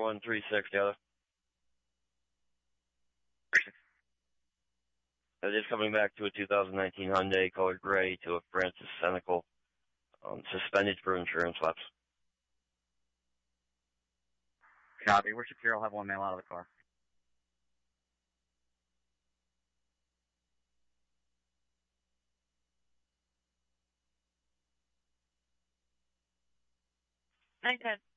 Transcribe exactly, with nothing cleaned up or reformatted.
one three six, the other. It is coming back to a two thousand nineteen Hyundai colored gray to a Francis Senecal, um, suspended for insurance lapse. Copy. We're secure. I'll have one mail out of the car. nine ten.